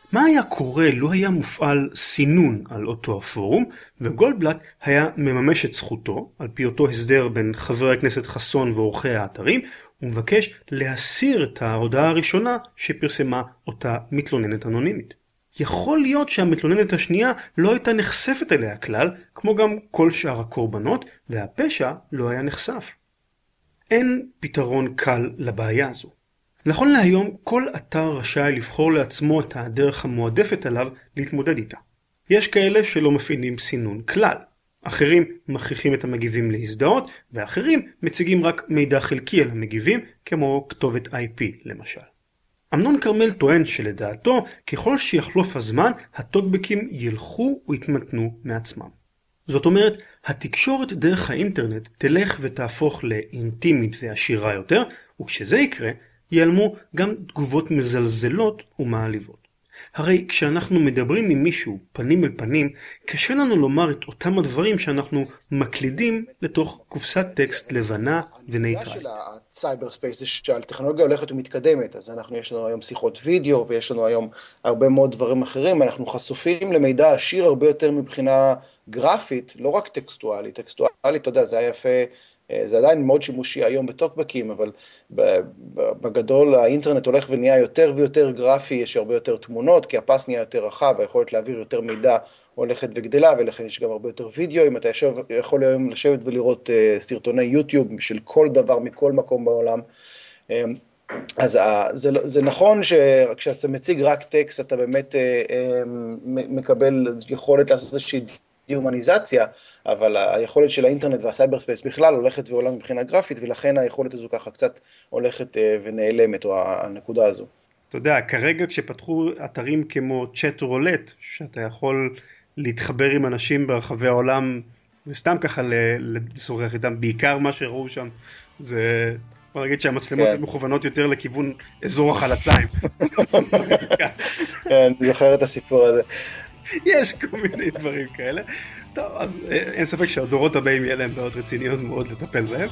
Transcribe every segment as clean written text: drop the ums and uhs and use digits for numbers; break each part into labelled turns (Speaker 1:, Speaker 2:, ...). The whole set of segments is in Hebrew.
Speaker 1: מה היה קורה לו היה מופעל סינון על אותו הפורום, וגולדבלט היה מממש את זכותו, על פי אותו הסדר בין חבר הכנסת חסון ועורכי האתרים, ומבקש להסיר את ההודעה הראשונה שפרסמה אותה מתלוננת אנונימית. יכול להיות שהמתלוננת השנייה לא הייתה נחשפת אליה כלל, כמו גם כל שאר הקורבנות, והפשע לא היה נחשף. אין פתרון קל לבעיה הזו. נכון להיום, כל אתר רשאי לבחור לעצמו את הדרך המועדפת עליו להתמודד איתה. יש כאלה שלא מפעילים סינון כלל. אחרים מכריחים את המגיבים להזדהות, ואחרים מציגים רק מידע חלקי על המגיבים, כמו כתובת IP למשל. אמנון כרמל טוען שלדעתו, ככל שיחלוף הזמן, הטוקבקים ילכו ויתמתנו מעצמם. זאת אומרת, התקשורת דרך האינטרנט תלך ותהפוך לאינטימית ועשירה יותר, וכשזה יקרה, ייעלמו גם תגובות מזלזלות ומעליבות. הרי כשאנחנו מדברים עם מישהו פנים אל פנים, קשה לנו לומר את אותם הדברים שאנחנו מקלידים לתוך קופסת טקסט לבנה ונייטרלית.
Speaker 2: של הסייבר ספייס זה שהטכנולוגיה הולכת ומתקדמת, אז יש לנו היום שיחות וידאו ויש לנו היום הרבה מאוד דברים אחרים, אנחנו חשופים למידע עשיר הרבה יותר מבחינה גרפית, לא רק טקסטואלית. טקסטואלית, אתה יודע, זה היה יפה, זה עדיין מאוד שימושי היום בטוקבקים, אבל בגדול האינטרנט הולך ונהיה יותר ויותר גרפי, יש הרבה יותר תמונות, כי הפס נהיה יותר רחב, היכולת להעביר יותר מידע הולכת וגדלה, ולכן יש גם הרבה יותר וידאו. אם אתה יכול היום לשבת ולראות סרטוני יוטיוב של כל דבר מכל מקום בעולם, אז זה נכון שכשאתה מציג רק טקסט, אתה באמת מקבל יכולת לעשות איזושהי דיומניזציה, אבל היכולת של האינטרנט והסייבר ספייס בכלל הולכת ועולה מבחינה גרפית, ולכן היכולת הזו ככה קצת הולכת ונעלמת, או הנקודה הזו.
Speaker 1: אתה יודע, כרגע כשפתחו אתרים כמו צ'אט רולט, שאתה יכול להתחבר עם אנשים ברחבי העולם, וסתם ככה לשוחח איתם, בעיקר מה שראו שם, זה, בוא נגיד שהמצלמות הן מכוונות יותר לכיוון אזור החלציים.
Speaker 2: אני זוכר את הסיפור הזה.
Speaker 1: יש כל מיני דברים כאלה. טוב, אז אין ספק שהדורות הבאים יהיה להם בעיות רציניות מאוד לטפל בהם.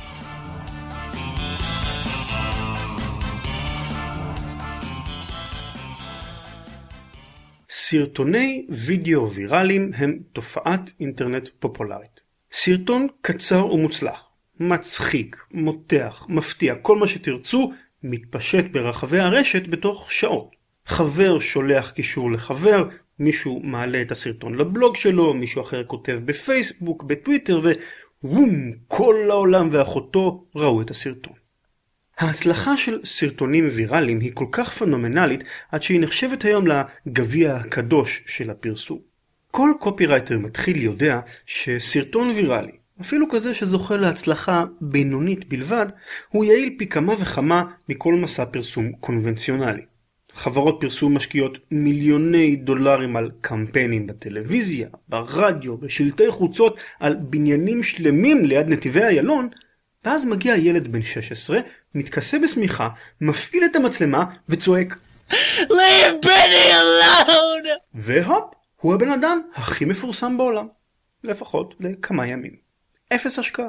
Speaker 1: סרטוני וידאו ויראליים הם תופעת אינטרנט פופולרית. סרטון קצר ומוצלח, מצחיק, מותח, מפתיע, כל מה שתרצו, מתפשט ברחבי הרשת בתוך שעות. חבר שולח קישור לחבר, מישהו מעלה את הסרטון לבלוג שלו, מישהו אחר כותב בפייסבוק, בטוויטר, ווום, כל העולם ואחותו ראו את הסרטון. ההצלחה של סרטונים ויראליים היא כל כך פנומנלית, עד שהיא נחשבת היום לגביע הקדוש של הפרסום. כל קופירייטר מתחיל יודע שסרטון ויראלי, אפילו כזה שזוכה להצלחה בינונית בלבד, הוא יעיל פי כמה וכמה מכל מסע פרסום קונבנציונלי. חברות פרסום משקיעות מיליוני דולרים על קמפיינים בטלוויזיה, ברדיו, בשלטי חוצות, על בניינים שלמים ליד נתיבי איילון, ואז מגיע ילד בן 16, מתכסה בשמיכה, מפעיל את המצלמה וצועק Leave Benny alone! והופ, הוא הבן אדם הכי מפורסם בעולם. לפחות לכמה ימים. אפס השקעה.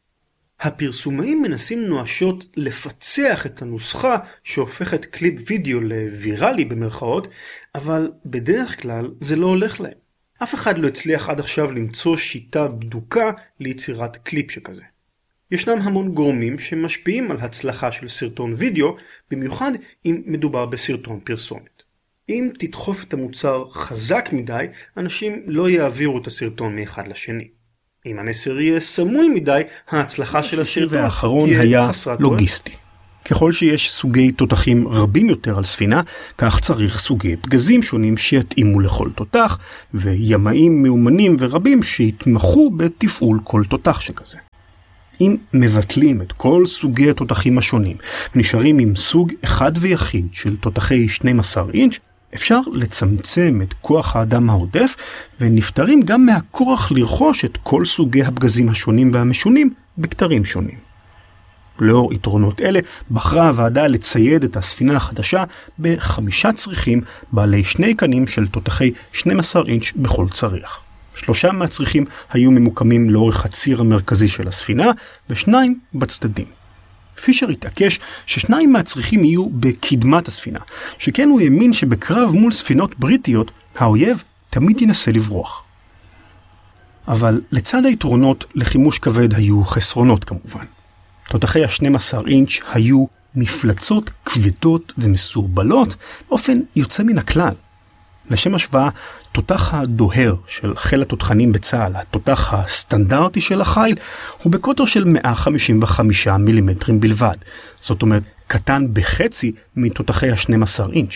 Speaker 1: הפרסומאים מנסים נואשות לפצח את הנוסחה שהופכת קליפ וידאו לוויראלי במרכאות, אבל בדרך כלל זה לא הולך להם. אף אחד לא הצליח עד עכשיו למצוא שיטה בדוקה ליצירת קליפ שכזה. ישנם המון גורמים שמשפיעים על הצלחה של סרטון וידאו, במיוחד אם מדובר בסרטון פרסומת. אם תדחוף את המוצר חזק מדי, אנשים לא יעבירו את הסרטון מאחד לשני. אם המסר יהיה סמוי מדי, ההצלחה של הסרטון
Speaker 3: האחרון היה לוגיסטי. ככל שיש סוגי תותחים רבים יותר על ספינה, כך צריך סוגי פגזים שונים שיתאימו לכל תותח, וימאים מאומנים ורבים שיתמחו בתפעול כל תותח שכזה. אם מבטלים את כל סוגי התותחים השונים, ונשארים עם סוג אחד ויחיד של תותחי 12 אינץ', אפשר לצמצם את כוח האדם העודף, ונפטרים גם מהכורח לרכוש את כל סוגי הפגזים השונים והמשונים בכתרים שונים. לאור יתרונות אלה, בחרה הוועדה לצייד את הספינה החדשה ב5 צריכים בעלי 2 קנים של תותחי 12 אינץ' בכל צריח. 3 מהצריכים היו ממוקמים לאורך הציר המרכזי של הספינה, ו2 בצדדים. פישר התעקש ששניים מהצריכים יהיו בקדמת הספינה, שכן הוא האמין שבקרב מול ספינות בריטיות, האויב תמיד ינסה לברוח. אבל לצד היתרונות לחימוש כבד היו חסרונות כמובן. תותחי ה-12 אינץ' היו מפלצות כבדות ומסורבלות באופן יוצא מן הכלל. לשם השוואה, תותח הדוהר של חיל התותחנים בצה"ל, התותח הסטנדרטי של החיל, הוא בקוטר של 155 מילימטרים בלבד. זאת אומרת, קטן בחצי מתותחי ה-12 אינץ'.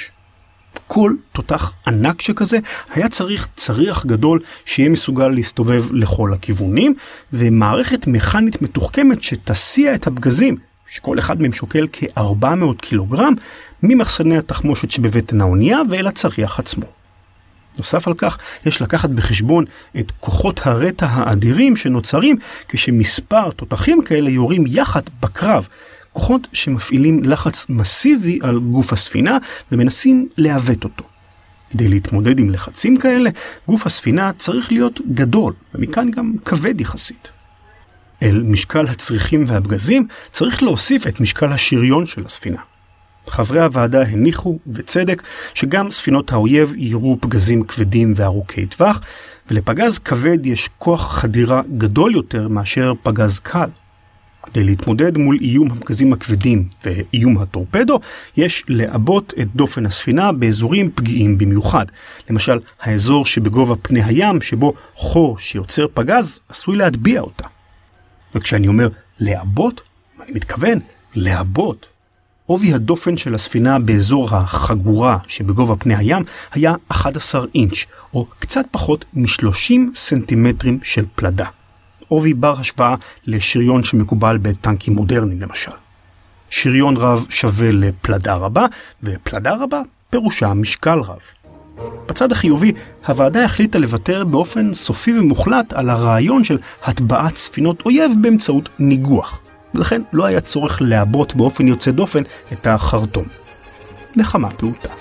Speaker 3: כל תותח ענק שכזה היה צריך צריח גדול שיהיה מסוגל להסתובב לכל הכיוונים, ומערכת מכנית מתוחכמת שתסיע את הפגזים, שכל אחד מהם שוקל כ-400 קילוגרם, ממחסני התחמושת שבבטן האונייה ואל הצריח עצמו. נוסף על כך, יש לקחת בחשבון את כוחות הרטה האדירים שנוצרים כשמספר תותחים כאלה יורים יחד בקרב, כוחות שמפעילים לחץ מסיבי על גוף הספינה ומנסים להוות אותו. כדי להתמודד עם לחצים כאלה, גוף הספינה צריך להיות גדול, ומכאן גם כבד יחסית. אל משקל הצריחים והפגזים צריך להוסיף את משקל השריון של הספינה. חברי הוועדה הניחו, בצדק, שגם ספינות האויב יירו פגזים כבדים וארוכי טווח, ולפגז כבד יש כוח חדירה גדול יותר מאשר פגז קל. כדי להתמודד מול איום הפגזים הכבדים ואיום הטורפדו, יש לעבות את דופן הספינה באזורים פגיעים במיוחד. למשל, האזור שבגובה פני הים, שבו חור שיוצר פגז, עשוי להטביע אותה. וכשאני אומר לעבות, אני מתכוון לעבות. עובי הדופן של הספינה באזור החגורה שבגובה פני הים היה 11 אינץ', או קצת פחות מ-30 סנטימטרים של פלדה. עובי בר השוואה לשריון שמקובל בטנקים מודרניים למשל. שריון רב שווה לפלדה רבה, ופלדה רבה פירושה משקל רב. בצד החיובי, הוועדה החליטה לוותר באופן סופי ומוחלט על הרעיון של הטבעת ספינות אויב באמצעות ניגוח. ולכן לא היה צורך לעבות באופן יוצא דופן את החרטום. נחמה פעוטה.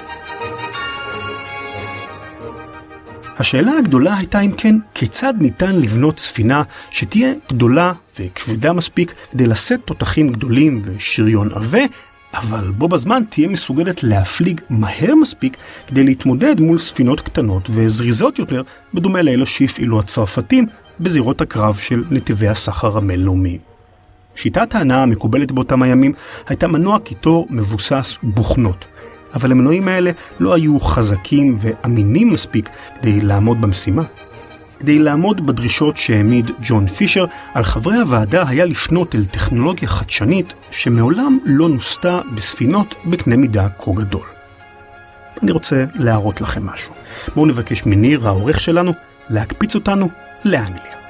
Speaker 3: השאלה הגדולה הייתה אם כן, כיצד ניתן לבנות ספינה שתהיה גדולה וכבדה מספיק כדי לשאת תותחים גדולים ושריון עבה, אבל בו בזמן תהיה מסוגלת להפליג מהר מספיק כדי להתמודד מול ספינות קטנות וזריזות יותר, בדומה לאלו שהפעילו הצרפתים בזירות הקרב של נתיבי הסחר הבינלאומיים. שיטת ההנעה המקובלת באותם הימים הייתה מנוע קיטור מבוסס בוכנות, אבל המנועים האלה לא היו חזקים ואמינים מספיק כדי לעמוד במשימה. כדי לעמוד בדרישות שהעמיד ג'ון פישר, על חברי הוועדה היה לפנות אל טכנולוגיה חדשנית שמעולם לא נוסתה בספינות בקנה מידה כה גדול. אני רוצה להראות לכם משהו. בואו נבקש מניר, העורך שלנו, להקפיץ אותנו לאנגליה.